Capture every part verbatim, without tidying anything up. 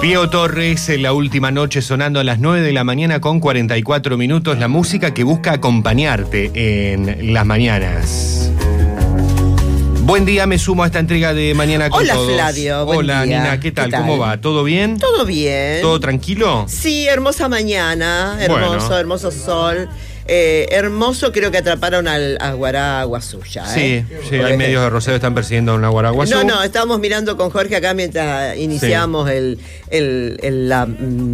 Piero Torres, en La Última Noche, sonando a las nueve de la mañana con cuarenta y cuatro minutos, la música que busca acompañarte en las mañanas. Buen día, me sumo a esta entrega de Mañana con Hola, Todos. Flavio, buen Hola, día. Nina, ¿qué tal? ¿Qué tal? ¿Cómo va? ¿Todo bien? Todo bien. ¿Todo tranquilo? Sí, hermosa mañana, hermoso, Bueno. hermoso sol. Eh, hermoso, creo que atraparon al a Guaragua suya. Sí, ¿eh? sí, hay medios de Rosario que están persiguiendo a una guaraguazú. No, no, estábamos mirando con Jorge acá mientras iniciamos sí. el, el, el, la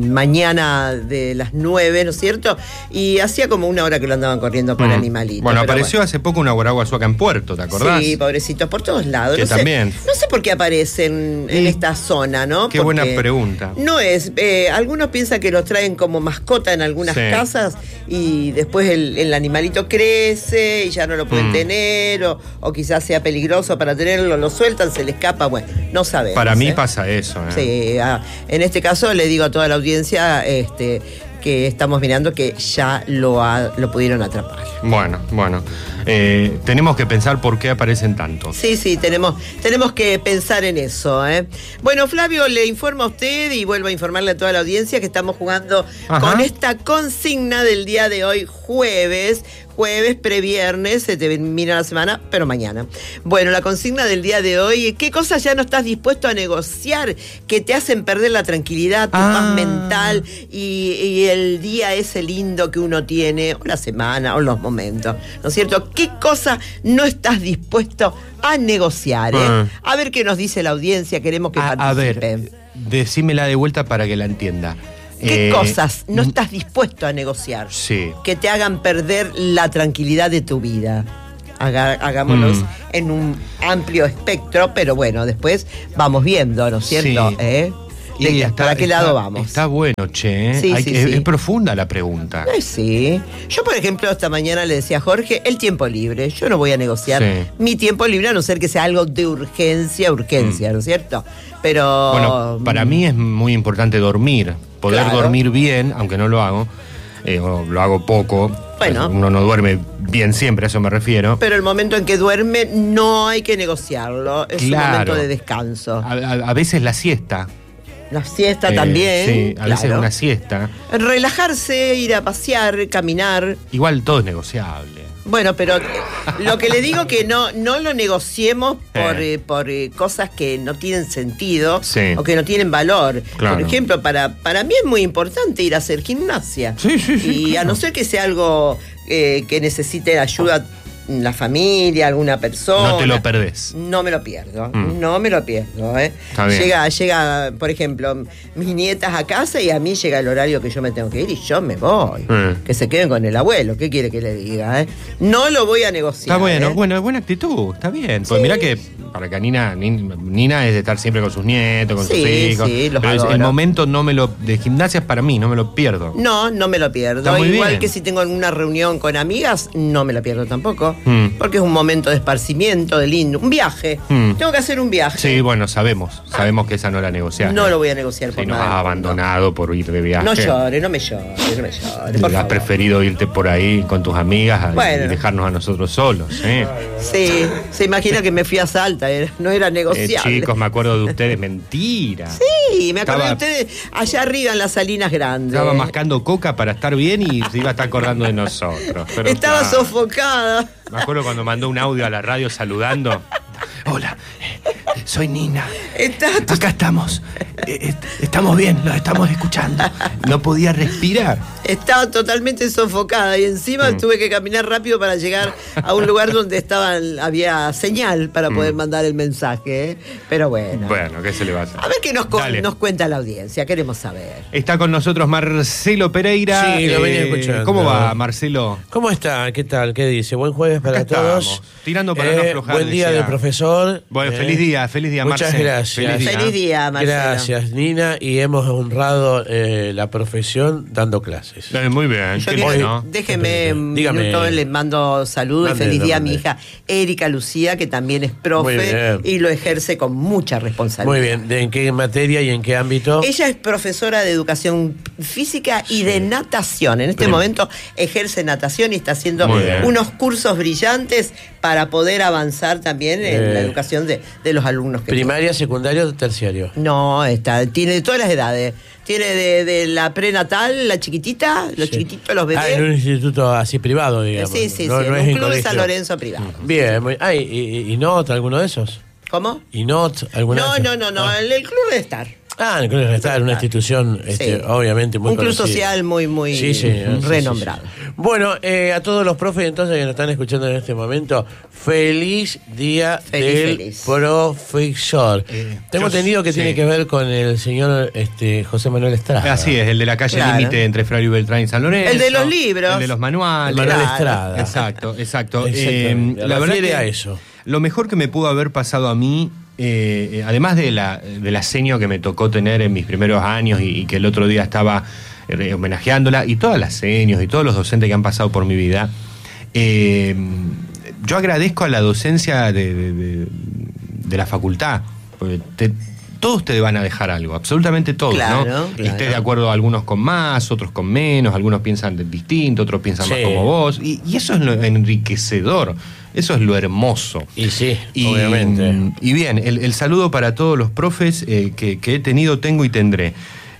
mañana de las nueve, ¿no es cierto? Y hacía como una hora que lo andaban corriendo por mm. animalitos. Bueno, apareció bueno. hace poco una guaraguazú acá en Puerto, ¿te acordás? Sí, pobrecitos, por todos lados. Que no también. Sé, no sé por qué aparecen en esta zona, ¿no? Qué Porque buena pregunta. No es, eh, algunos piensan que los traen como mascota en algunas sí. casas y después el, el animalito crece y ya no lo pueden mm. tener o, o quizás sea peligroso para tenerlo, lo sueltan, se le escapa, bueno, no sabemos. Para mí ¿eh? pasa eso. ¿eh? Sí, ah, en este caso le digo a toda la audiencia este, que estamos mirando que ya lo, ha, lo pudieron atrapar. Bueno, bueno. Eh, tenemos que pensar por qué aparecen tantos. Sí, sí, tenemos, tenemos que pensar en eso. ¿eh? Bueno, Flavio, le informo a usted y vuelvo a informarle a toda la audiencia que estamos jugando Ajá. con esta consigna del día de hoy, jueves. Jueves, previernes, se termina la semana, pero mañana. Bueno, la consigna del día de hoy, ¿qué cosas ya no estás dispuesto a negociar que te hacen perder la tranquilidad, tu ah. paz mental y, y el día ese lindo que uno tiene, o la semana, o los momentos, ¿no es cierto? ¿Qué cosas no estás dispuesto a negociar? ¿eh? Ah. A ver qué nos dice la audiencia, queremos que a, participen. A ver, decímela de vuelta para que la entienda. ¿Qué eh, cosas no estás dispuesto a negociar? Sí. Que te hagan perder la tranquilidad de tu vida. Haga, hagámonos mm. en un amplio espectro, pero bueno, después vamos viendo, ¿no es cierto? Sí. ¿Eh? De, y está, ¿Para qué está, lado vamos? Está bueno, che. ¿eh? Sí, Hay sí, que, sí. Es profunda la pregunta. Ay, sí. Yo, por ejemplo, esta mañana le decía a Jorge, el tiempo libre. Yo no voy a negociar sí. mi tiempo libre, a no ser que sea algo de urgencia, urgencia, mm. ¿no es cierto? Pero... Bueno, para mí es muy importante dormir. Poder claro. dormir bien, aunque no lo hago. Eh, o lo hago poco. Bueno. Uno no duerme bien siempre, a eso me refiero. Pero el momento en que duerme no hay que negociarlo. Es claro. un momento de descanso. A, a, a veces la siesta. La siesta eh, también. Sí, a claro. veces una siesta. Relajarse, ir a pasear, caminar. Igual todo es negociable. Bueno, pero lo que le digo que no, no lo negociemos por, eh. Eh, por eh, cosas que no tienen sentido sí. o que no tienen valor. Claro. Por ejemplo, para, para mí es muy importante ir a hacer gimnasia. Sí, sí, sí, y claro. a no ser que sea algo eh, que necesite ayuda la familia, alguna persona. No te lo perdés. No me lo pierdo, mm. no me lo pierdo. ¿eh? Llega, llega, por ejemplo, mis nietas a casa y a mí llega el horario que yo me tengo que ir y yo me voy. Mm. Que se queden con el abuelo, ¿qué quiere que le diga? ¿eh? No lo voy a negociar. Está bueno, ¿eh? bueno, es buena actitud, está bien. Pues sí. Mirá que para que Nina, Nina es de estar siempre con sus nietos, con sí, sus hijos. Sí, los pero adoro. El momento no me lo de gimnasia es para mí, no me lo pierdo. No, no me lo pierdo. Igual bien. Que si tengo alguna reunión con amigas, no me la pierdo tampoco. Mm. Porque es un momento de esparcimiento, de lindo, un viaje. Mm. Tengo que hacer un viaje. Sí, bueno, sabemos, sabemos que esa no la negociás. No lo voy a negociar por si nada. nos has abandonado por ir de viaje. No llores, no me llores, no me llores. Has preferido irte por ahí con tus amigas bueno. y dejarnos a nosotros solos. ¿eh? Sí, se imagina que me fui a Salta, no era negociable. Eh, chicos, me acuerdo de ustedes, mentira. Sí, me acuerdo estaba, de ustedes allá arriba en las Salinas Grandes. Estaba mascando coca para estar bien y se iba a estar acordando de nosotros. Pero estaba claro. sofocada. Me acuerdo cuando mandó un audio a la radio saludando. Hola, soy Nina. Está Acá estamos. Estamos bien, los estamos escuchando. No podía respirar. Estaba totalmente sofocada y encima mm. tuve que caminar rápido para llegar a un lugar donde estaban, había señal para poder mm. mandar el mensaje. ¿eh? Pero bueno. Bueno, ¿qué se le va a hacer? A ver qué nos, nos cuenta la audiencia, queremos saber. Está con nosotros Marcelo Pereira. Sí, lo venía escuchando. ¿Cómo va, Marcelo? ¿Cómo está? ¿Qué tal? ¿Qué dice? Buen jueves para Acá todos. Estamos, tirando para eh, no aflojar. Buen día del profesor. Bueno, eh, feliz día, feliz día, Muchas Marcelo. gracias. Feliz día, feliz día Marcelo. Gracias, Nina, y hemos honrado eh, la profesión dando clases. Eh, muy bien. Yo que, ¿no? Déjeme un minuto, le mando saludos y feliz día a mi hija Erika Lucía, que también es profe y lo ejerce con mucha responsabilidad. Muy bien. ¿De en qué materia y en qué ámbito? Ella es profesora de educación física y sí. de natación. En este bien. momento ejerce natación y está haciendo unos cursos brillantes para poder avanzar también en eh, la educación de, de los alumnos que ¿Primaria, tienen. secundario o terciario? No, es esta, tiene de todas las edades. Tiene de, de la prenatal, la chiquitita, los sí. chiquititos, los bebés. Ah, en un instituto así privado, digamos. Sí, sí, no, sí, no en es un en club de colegio. San Lorenzo privado. Bien, muy, ah, ¿y, y, y not alguno de esos? ¿Cómo? ¿Y not alguno no, de esos? No, no, no, ah. el, el club de estar. Ah, el club de estar, una institución este, sí. obviamente muy un club conocida. social muy, muy sí, sí, renombrado. Sí, sí, sí. Bueno, eh, a todos los profes entonces que nos están escuchando en este momento, feliz día feliz, del feliz. profesor. Eh, Tengo entendido que sí. tiene que ver con el señor este, José Manuel Estrada. Así es, el de la calle Claro. límite entre Flavio Beltrán y San Lorenzo. El de los libros. El de los manuales. Manuel Claro. Estrada. Exacto, exacto. Eh, la verdad que a eso. Lo mejor que me pudo haber pasado a mí, eh, además de la, de la seño que me tocó tener en mis primeros años y, y que el otro día estaba eh, homenajeándola, y todas las seños y todos los docentes que han pasado por mi vida, eh, yo agradezco a la docencia de, de, de, de la facultad, porque te, todos te van a dejar algo, absolutamente todos, claro, ¿no? Claro. Estés de acuerdo, algunos con más, otros con menos, algunos piensan distinto, otros piensan Sí. más como vos, y, y eso es lo enriquecedor, eso es lo hermoso. Y sí, Y, obviamente. Y bien, el, el saludo para todos los profes eh, que, que he tenido, tengo y tendré.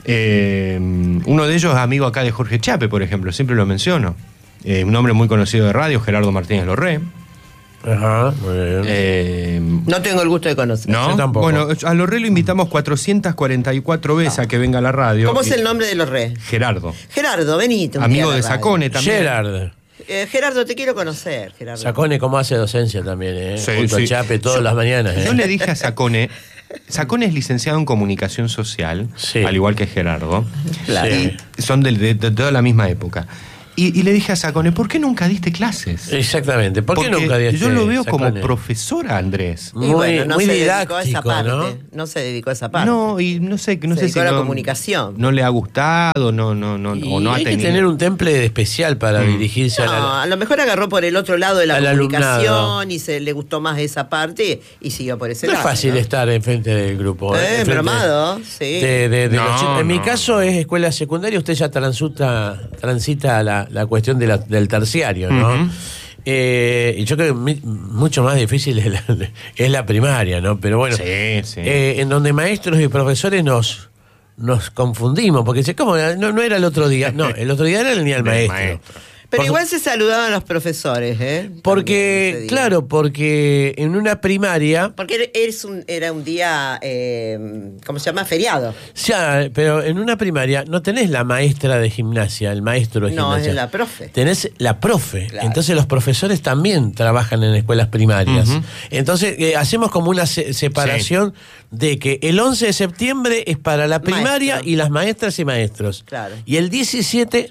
Eh, uno de ellos es amigo acá de Jorge Chape, por ejemplo, siempre lo menciono. Eh, un hombre muy conocido de radio, Gerardo Martínez Lorré. Ajá, muy bien. Eh, No tengo el gusto de conocer. ¿No? Yo tampoco. Bueno, a Lorré lo invitamos cuatrocientas cuarenta y cuatro veces a que venga a la radio. ¿Cómo es Y- el nombre de los reyes? Gerardo. Gerardo, venite. un Amigo día a de la radio. Sacone también. Gerard. Eh, Gerardo, te quiero conocer, Gerardo. Sacone, ¿cómo hace docencia también? Eh? Sí, Junto sí. a Chape todas Yo- las mañanas. Eh. Yo le dije a Sacone, Sacone es licenciado en comunicación social, Sí. al igual que Gerardo. Claro. Sí. Y son del- de, de toda la misma época. Y, y le dije a Sacone, ¿por qué nunca diste clases? Exactamente. ¿Por qué Porque nunca diste, yo lo veo Sacone? como profesora, Andrés. Y Muy, bueno, no muy se dedicó a esa didáctico, parte. ¿no? No se dedicó a esa parte. No, y no sé, no Se sé dedicó si a la no, comunicación. no le ha gustado, no, no, no, Y o no ha hay que tenido. tener un temple especial para Mm. dirigirse No, a la... a lo mejor agarró por el otro lado de la al comunicación alumnado. y se le gustó más esa parte y siguió por ese No es lado. fácil ¿no? estar enfrente del grupo. Eh, enfrente bromado, sí. de- de- de No, los chicos. En mi no. caso es escuela secundaria, usted ya transita, transita la, la cuestión de la- del terciario, ¿no? Ujú. Eh, y yo creo que mi- mucho más difícil es la, es la primaria, ¿no? Pero bueno, Sí, sí. eh, en donde maestros y profesores nos nos confundimos, porque dice, ¿cómo? No, no era el otro día. No, el otro día era el día del Del maestro. maestro. Pero Por- igual se saludaban los profesores, ¿eh? También Porque, ese día. claro, porque en una primaria, Porque era- es un, era un día, eh, ¿cómo se llama? Feriado. ya, pero en una primaria no tenés la maestra de gimnasia, el maestro de No, gimnasia. es la profe. Tenés la profe. Claro. Entonces los profesores también trabajan en escuelas primarias. Ujú. Entonces eh, hacemos como una se- separación de que el once de septiembre es para la primaria Maestro. y las maestras y maestros. Claro. Y el diecisiete...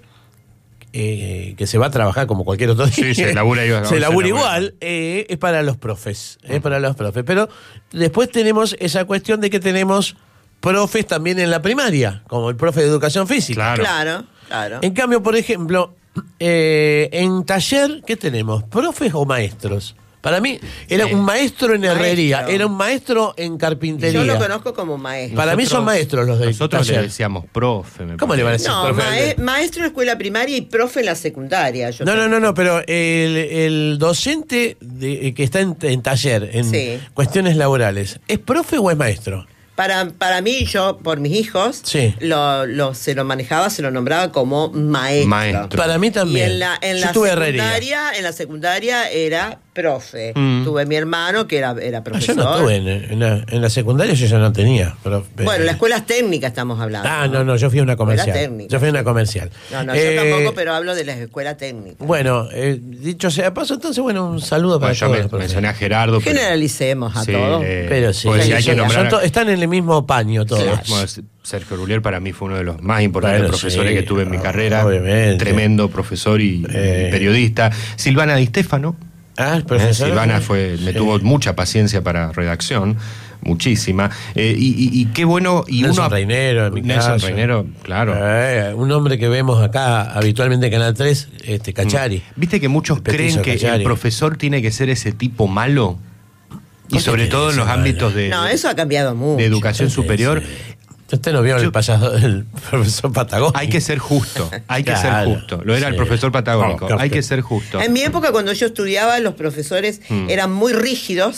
eh, que se va a trabajar como cualquier otro día. Sí, se labura igual. Se Se labura labura igual, eh, es para los profes. Es para los profes. Pero después tenemos esa cuestión de que tenemos profes también en la primaria, como el profe de educación física. Claro. Claro, claro. En cambio, por ejemplo, eh, en taller, ¿qué tenemos? ¿Profes o maestros? Para mí, era Sí. un maestro en herrería, Maestro. era un maestro en carpintería. Yo lo conozco como maestro. Para mí son maestros los de Nosotros taller. le decíamos profe. me ¿Cómo le van a parece. decir? No, profe? mae- maestro en escuela primaria y profe en la secundaria. Yo No, no, tengo. no, no, pero el, el docente de- que está en, en taller, en Sí. cuestiones laborales, ¿es profe o es maestro? Para, para mí, yo, por mis hijos, Sí. lo, lo- se lo manejaba, se lo nombraba como maestro. Maestro. Para mí Y también. en la, en Yo la tuve herrería. secundaria, en la secundaria era profe. Mm. Tuve mi hermano que era, era Ah, profesor. yo no tuve, en, en la, en la secundaria yo ya no tenía. Pero, Bueno, las escuelas técnicas estamos hablando. Ah, no, no, yo fui a una comercial. técnica. Yo fui a una comercial. No, no, Eh, yo tampoco, pero hablo de las escuelas técnicas. Bueno, eh, dicho sea de paso, entonces, bueno, un saludo para Bueno, yo todos me- los profesores. mencioné a Gerardo. pero- Generalicemos a Sí, todos. eh, Pero sí, porque si hay son- que nombrar- son to- están en el mismo paño todos. Sí, bueno, Sergio Rulier para mí fue uno de los más importantes Bueno, profesores sí, que tuve en mi carrera. obviamente. Tremendo profesor y, y Eh. periodista. Silvana Di Stefano. Ah, eh, profesor. Silvana fue, me Sí. tuvo mucha paciencia para redacción. Muchísima. Eh, y, y- y qué bueno. Y Nelson uno, Reinero, en mi Nelson caso. Reinero, claro. Eh, un hombre que vemos acá habitualmente en Canal tres, este, Cachari. Viste que muchos El petizo creen que Cachari. el profesor tiene que ser ese tipo malo. Y ¿Por qué sobre tiene todo que en los ser ámbitos de, No, eso ha cambiado mucho. de educación superior. Usted no vio Yo- el payaso del profesor Patagónico. Hay que ser justo, hay que Claro, ser justo. Lo era el sí. profesor patagónico. No, Hay que ser justo. En mi época, cuando yo estudiaba, los profesores Mm. eran muy rígidos,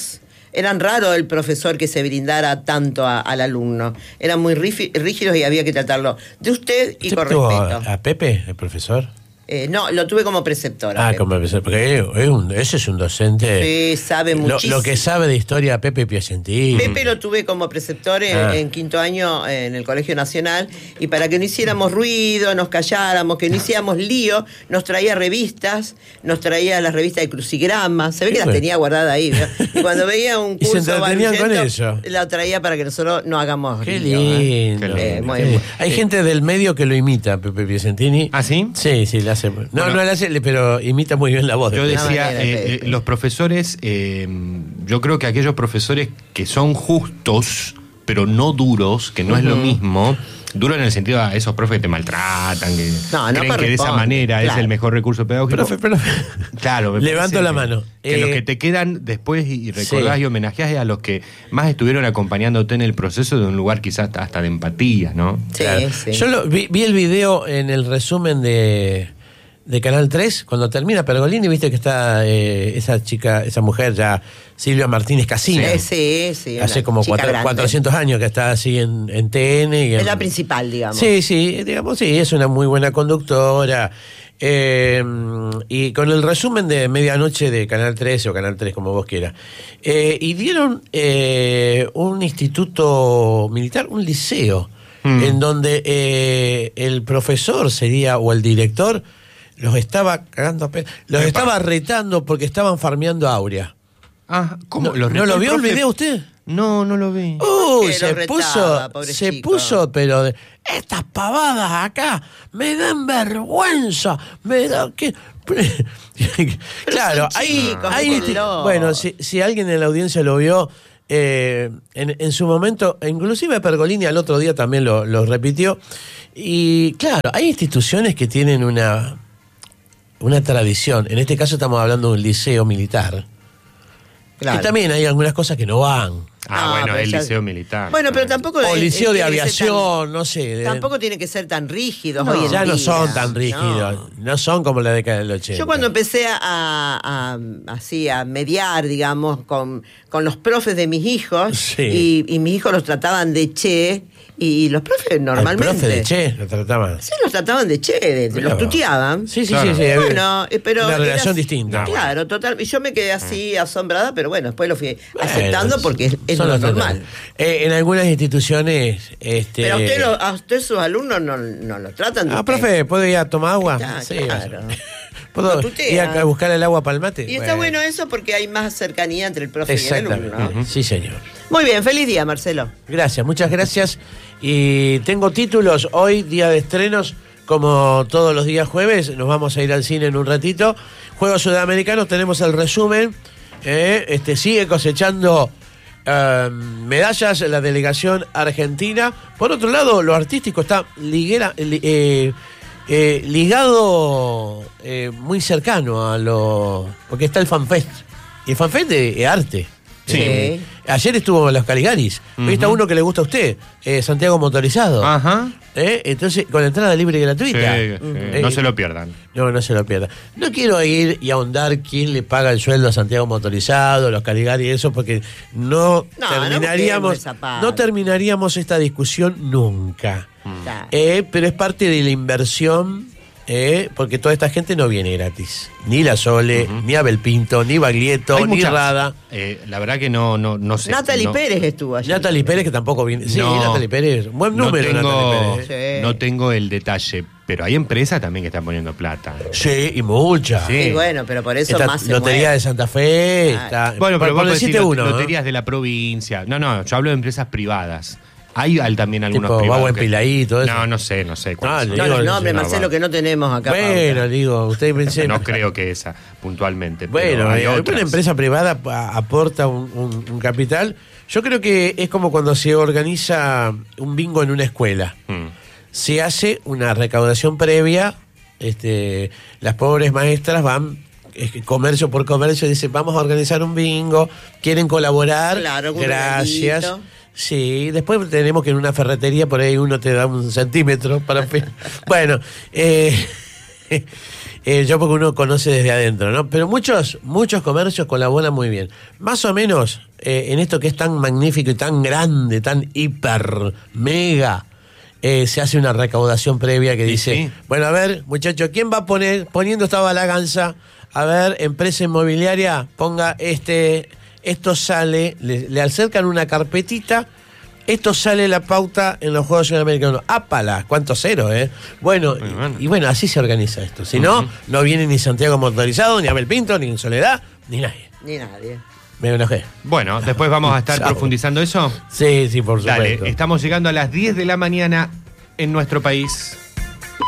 eran raro el profesor que se brindara tanto a, al alumno. Eran muy rígidos y había que tratarlo de usted y con respeto. ¿A Pepe, el profesor? Eh, no, lo tuve como preceptora. Ah, Pepe. como preceptor, porque es un, ese es un docente. Sí, sabe lo, muchísimo. Lo que sabe de historia, Pepe Piacentini. Pepe lo tuve como preceptor en, ah. en quinto año en el Colegio Nacional, y para que no hiciéramos ruido, nos calláramos, que no hiciéramos lío, nos traía revistas, nos traía las revistas de crucigrama, se ve que las tenía guardadas ahí, ¿verdad? Y cuando veía un curso y se entretenían con eso. La traía para que nosotros no hagamos Qué lío. Lindo. ¿eh? Qué lindo. Eh, muy, Qué lindo. Hay eh. gente del medio que lo imita, Pepe Piacentini. ¿Ah, sí? Sí, sí, la hace. No, bueno, no la hace, pero imita muy bien la voz. Yo decía, eh, eh, los profesores, eh, yo creo que aquellos profesores que son justos, pero no duros, que no uh-huh. es lo mismo. Duro en el sentido de esos profes que te maltratan, que no, no creen que de esa manera claro. es el mejor recurso pedagógico. Profe, profe. Claro, me levanto la mano. Que eh, los que te quedan después y recordás sí. y homenajeás a los que más estuvieron acompañándote en el proceso de un lugar quizás hasta de empatía, ¿no? Sí, claro. sí. Yo lo, vi, vi el video en el resumen de... de Canal tres, cuando termina Pergolini, viste que está eh, esa chica, esa mujer ya, Silvia Martínez Casina. Sí, sí, sí. Hace como cuatro, cuatrocientos años que está así en, en T N. Y en, es la principal, digamos. Sí, sí, digamos, sí, es una muy buena conductora. Eh, y con el resumen de medianoche de Canal trece o Canal tres, como vos quieras. Eh, y dieron eh, un instituto militar, un liceo, mm. en donde eh, el profesor sería, o el director, los estaba cagando a pe... Los Epa. estaba retando porque estaban farmeando Aurea. Ah, ¿cómo? ¿No, ¿los ¿no lo vio el video usted? No, no lo vi. Uy, se retaba, puso, se chico. puso, pero de, estas pavadas acá me dan vergüenza, me da que... Claro, ahí, chicos, ahí bueno, si, si alguien en la audiencia lo vio, eh, en, en su momento, inclusive Pergolini al otro día también lo, lo repitió, y claro, hay instituciones que tienen una... una tradición, en este caso estamos hablando de un liceo militar, claro. que también hay algunas cosas que no van. Ah, no, bueno, el ya... liceo militar. Bueno, pero tampoco... O el liceo de aviación, tan, no sé. De... Tampoco tiene que ser tan rígidos no, hoy en ya día. no son tan rígidos, no. no son como la década del ochenta. Yo cuando empecé a, a, a, así, a mediar, digamos, con, con los profes de mis hijos, sí. y, y mis hijos los trataban de che... Y los profes normalmente... ¿El profe de che lo trataban? Sí, los trataban de che, de, de, los tuteaban. Sí, sí, claro. sí, sí. Bueno, pero... Una relación así, distinta. Claro, total. Y yo me quedé así asombrada, pero bueno, después lo fui bueno, aceptando porque es, es lo normal. Eh, en algunas instituciones... Este... Pero a usted, lo, a usted sus alumnos no, no lo tratan de Ah, usted. profe, ¿puedo ir a tomar agua? Está, sí, claro. ¿Puedo ir a buscar el agua para el mate? Y bueno. Está bueno eso porque hay más cercanía entre el profe y el alumno, ¿no? Uh-huh. Sí, señor. Muy bien, feliz día, Marcelo. Gracias, muchas gracias. Y tengo títulos hoy, día de estrenos, como todos los días jueves. Nos vamos a ir al cine en un ratito. Juegos Sudamericanos, tenemos el resumen. Eh, este sigue cosechando eh, medallas la delegación argentina. Por otro lado, lo artístico está liguera, eh, eh, ligado eh, muy cercano a lo... porque está el FanFest. Y el FanFest es arte. Sí. Eh, ayer estuvo en los Caligaris. Uh-huh. Hoy está uno que le gusta a usted, eh, Santiago Motorizado. Ajá. Eh, entonces, con entrada libre y gratuita. Sí, sí. Eh, no se lo pierdan. No, no se lo pierdan. No quiero ir y ahondar quién le paga el sueldo a Santiago Motorizado, los Caligaris y eso, porque no, no terminaríamos no, no terminaríamos esta discusión nunca. Mm. Eh, pero es parte de la inversión. Eh, porque toda esta gente no viene gratis. Ni La Sole, uh-huh. ni Abel Pinto, ni Baglietto, Hay ni muchas, Rada. Eh, la verdad que no, no, no sé. Natalie no, Pérez estuvo allí. Natalie Pérez, que tampoco viene. Sí, no, Natalie Pérez. Buen número, no tengo, Natalie Pérez. Sí. No tengo el detalle, pero hay empresas también que están poniendo plata. Sí, y muchas. Sí, sí, bueno, pero por eso esta más se Lotería mueve. de Santa Fe. Ah. Está, bueno, pero por, por decir uno. Loterías ¿no? de la provincia. No, no, yo hablo de empresas privadas. Hay también algunos tipo, privados. Tipo, que... Pilaí, todo eso. No, no sé, no sé. No, no, no, no, hombre, Marcelo, que no tenemos acá. Bueno, Paula. digo, usted pensé. No creo que esa, puntualmente. Bueno, pero hay eh, otras. Una empresa privada aporta un, un, un capital. Yo creo que es como cuando se organiza un bingo en una escuela. Hmm. Se hace una recaudación previa. Este, las pobres maestras van comercio por comercio y dicen, vamos a organizar un bingo, quieren colaborar. Claro, gracias. Regalito. Sí, después tenemos que en una ferretería por ahí uno te da un centímetro para... bueno, eh, eh, yo porque uno conoce desde adentro, ¿no? Pero muchos, muchos comercios colaboran muy bien. Más o menos eh, en esto que es tan magnífico y tan grande, tan hiper, mega, eh, se hace una recaudación previa que Sí, dice, sí. bueno, a ver, muchachos, ¿quién va a poner, poniendo esta balaganza? A ver, empresa inmobiliaria, ponga este, esto sale, le, le acercan una carpetita. Esto sale la pauta en los Juegos Sudamericanos. ¡Ápala! ¿Cuánto cero, eh? Bueno, Muy bueno. y, y bueno, así se organiza esto. Si no, Uh-huh. no viene ni Santiago Motorizado, ni Abel Pinto, ni Soledad, ni nadie. Ni nadie. Me enojé. Bueno, después vamos a estar Chao. profundizando eso. Sí, sí, por supuesto. Dale, estamos llegando a las diez de la mañana en nuestro país.